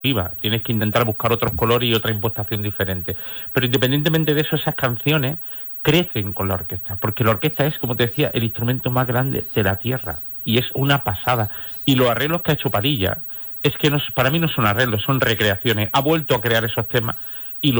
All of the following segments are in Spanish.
viva, tienes que intentar buscar otros colores y otra impostación diferente. Pero independientemente de eso, esas canciones crecen con la orquesta, porque la orquesta es, como te decía, el instrumento más grande de la tierra, y es una pasada. Y los arreglos que ha hecho Padilla, es que no, para mí no son arreglos, son recreaciones. Ha vuelto a crear esos temas y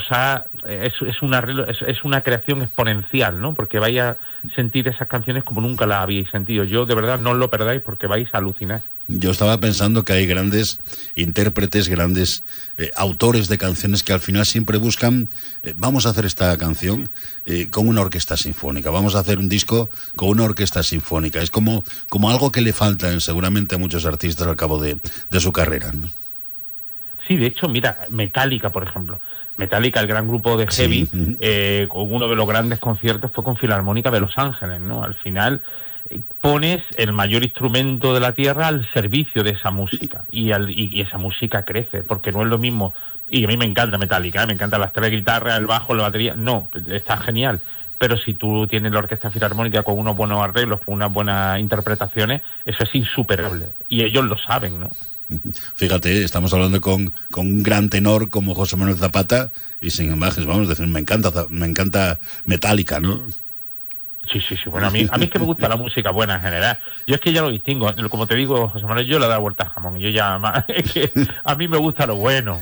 es un arreglo, es una creación exponencial, ¿no? Porque vais a sentir esas canciones como nunca las habíais sentido. Yo, de verdad, no os lo perdáis porque vais a alucinar. Yo estaba pensando que hay grandes intérpretes, grandes autores de canciones que al final siempre buscan, vamos a hacer esta canción con una orquesta sinfónica, vamos a hacer un disco con una orquesta sinfónica. Es como algo que le falta seguramente a muchos artistas al cabo de su carrera, ¿no? Sí, de hecho, mira, Metallica, por ejemplo. Metallica, el gran grupo de heavy, sí. Con uno de los grandes conciertos fue con Filarmónica de Los Ángeles, ¿no? Al final pones el mayor instrumento de la tierra al servicio de esa música y esa música crece, porque no es lo mismo. Y a mí me encanta Metallica, me encantan las tres guitarras, el bajo, la batería. No, está genial. Pero si tú tienes la orquesta filarmónica con unos buenos arreglos, con unas buenas interpretaciones, eso es insuperable. Y ellos lo saben, ¿no? Fíjate, estamos hablando con un gran tenor como José Manuel Zapata y sin embargo, vamos a decir, me encanta Metallica, ¿no? Sí. Bueno, a mí es que me gusta la música buena en general. Yo es que ya lo distingo. Como te digo, José Manuel, yo le he dado vuelta al jamón. Yo ya, es que a mí me gusta lo bueno,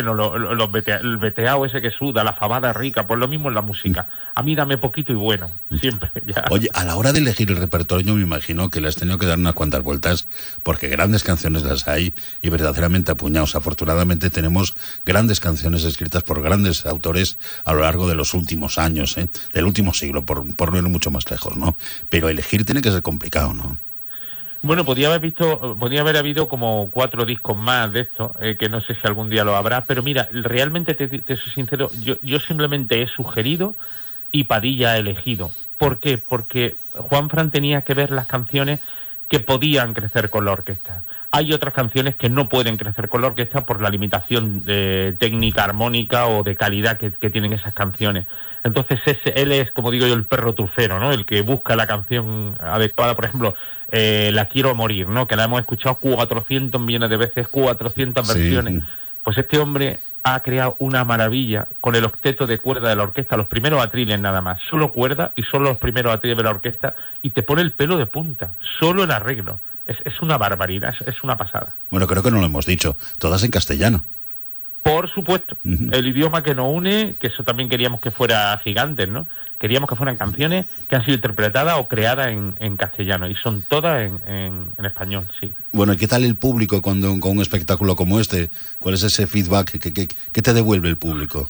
el veteado ese que suda, la fabada rica, pues lo mismo en la música. A mí dame poquito y bueno, siempre. Ya. Oye, a la hora de elegir el repertorio, me imagino que le has tenido que dar unas cuantas vueltas, porque grandes canciones las hay y verdaderamente apuñados. Afortunadamente tenemos grandes canciones escritas por grandes autores a lo largo de los últimos años, del último siglo, por no ir mucho más lejos, ¿no? Pero elegir tiene que ser complicado, ¿no? Bueno, podía haber habido como 4 discos más de esto, que no sé si algún día lo habrá, pero mira, realmente te soy sincero, yo simplemente he sugerido y Padilla ha elegido. ¿Por qué? Porque Juanfran tenía que ver las canciones que podían crecer con la orquesta. Hay otras canciones que no pueden crecer con la orquesta por la limitación de técnica armónica o de calidad que tienen esas canciones. Entonces él es, como digo yo, el perro trufero, ¿no? El que busca la canción adecuada. Por ejemplo, La quiero morir, ¿no? Que la hemos escuchado 400 millones de veces, 400 versiones. Sí. Pues este hombre ha creado una maravilla con el octeto de cuerda de la orquesta, los primeros atriles nada más, solo cuerda y solo los primeros atriles de la orquesta, y te pone el pelo de punta, solo el arreglo. Es una barbaridad, es una pasada. Bueno, creo que no lo hemos dicho, todas en castellano. Por supuesto, el idioma que nos une, que eso también queríamos que fuera Gigantes, ¿no? Queríamos que fueran canciones que han sido interpretadas o creadas en castellano, y son todas en español, sí. Bueno, ¿y qué tal el público con un espectáculo como este? ¿Cuál es ese feedback? ¿Qué te devuelve el público?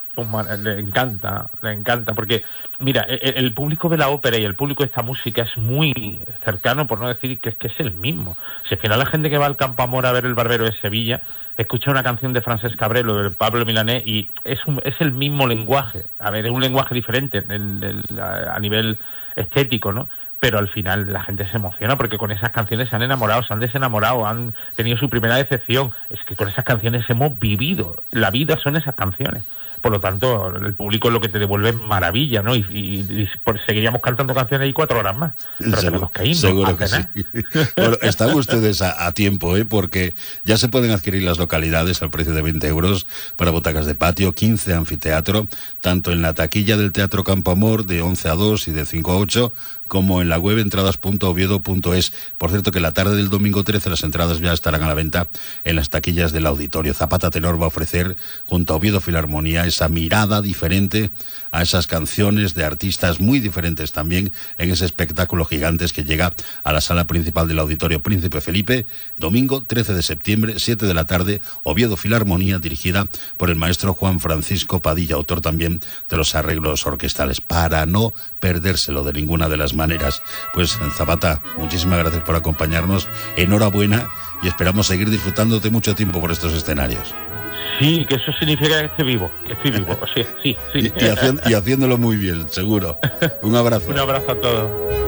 Le encanta, porque mira, el público de la ópera y el público de esta música es muy cercano, por no decir que es el mismo. Si al final la gente que va al Campo Amor a ver El Barbero de Sevilla escucha una canción de Francesc Cabrel o de Pablo Milanés y es el mismo lenguaje. A ver, es un lenguaje diferente a nivel estético, ¿no? Pero al final la gente se emociona porque con esas canciones se han enamorado, se han desenamorado, han tenido su primera decepción. Es que con esas canciones hemos vivido. La vida son esas canciones. Por lo tanto, el público es lo que te devuelve maravilla, ¿no? Y seguiríamos cantando canciones ahí 4 horas más. Pero tenemos que irnos. Seguro que sí. Bueno, están ustedes a tiempo, porque ya se pueden adquirir las localidades al precio de 20 euros para butacas de patio, 15 anfiteatro, tanto en la taquilla del Teatro Campo Amor de 11 a 2 y de 5 a 8, como en la web entradas.oviedo.es. Por cierto, que la tarde del domingo 13 las entradas ya estarán a la venta en las taquillas del auditorio. Zapata Tenor va a ofrecer, junto a Oviedo Filarmonía, esa mirada diferente a esas canciones de artistas muy diferentes también en ese espectáculo Gigantes que llega a la sala principal del Auditorio Príncipe Felipe, domingo 13 de septiembre, 7 de la tarde, Oviedo Filarmonía, dirigida por el maestro Juan Francisco Padilla, autor también de los arreglos orquestales, para no perdérselo de ninguna de las maneras. Pues Zapata, muchísimas gracias por acompañarnos, enhorabuena y esperamos seguir disfrutándote mucho tiempo por estos escenarios. Sí, que eso significa que estoy vivo, sí. Y haciéndolo muy bien, seguro. Un abrazo. Un abrazo a todos.